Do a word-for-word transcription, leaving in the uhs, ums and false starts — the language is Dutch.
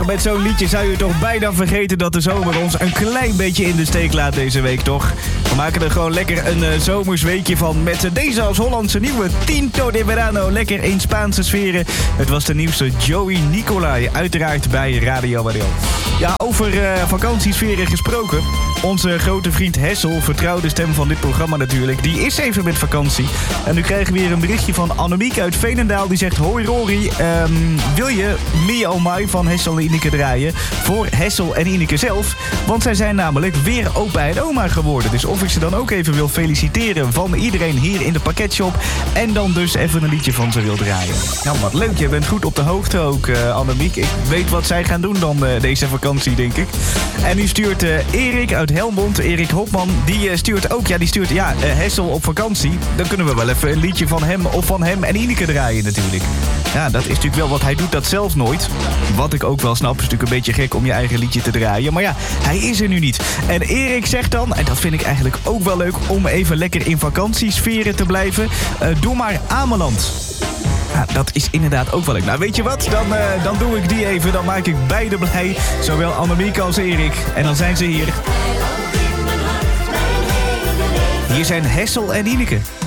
ach, met zo'n liedje zou je toch bijna vergeten dat de zomer ons een klein beetje in de steek laat deze week, toch? We maken er gewoon lekker een uh, zomers weekje van met uh, deze als Hollandse nieuwe Tinto de Verano. Lekker in Spaanse sferen. Het was de nieuwste Joey Nicolai, uiteraard bij Radio Mario. Ja, over uh, vakantiesferen gesproken. Onze grote vriend Hessel, vertrouwde stem van dit programma natuurlijk, die is even met vakantie. En nu krijgen we weer een berichtje van Annemiek uit Veenendaal. Die zegt, hoi Rory, um, wil je Me Oh My van Hessel en Ineke draaien voor Hessel en Ineke zelf? Want zij zijn namelijk weer opa en oma geworden. Dus of ik ze dan ook even wil feliciteren van iedereen hier in de pakketshop. En dan dus even een liedje van ze wil draaien. Nou, wat leuk, je bent goed op de hoogte ook, uh, Annemiek. Ik weet wat zij gaan doen dan uh, deze vakantie, denk ik. En nu stuurt uh, Erik uit Helmond, Erik Hopman, die uh, stuurt ook, ja, die stuurt, ja, uh, Hessel op vakantie. Dan kunnen we wel even een liedje van hem of van hem en Ineke draaien natuurlijk. Ja, dat is natuurlijk wel wat, hij doet dat zelf nooit. Wat ik ook wel snap, is natuurlijk een beetje gek om je eigen liedje te draaien. Maar ja, hij is er nu niet. En Erik zegt dan, en dat vind ik eigenlijk ook wel leuk, om even lekker in vakantiesferen te blijven. Uh, doe maar Ameland. Ja, dat is inderdaad ook wel leuk. Nou, weet je wat? Dan, uh, dan doe ik die even. Dan maak ik beide blij. Zowel Annemiek als Erik. En dan zijn ze hier. Hier zijn Hessel en Ineke.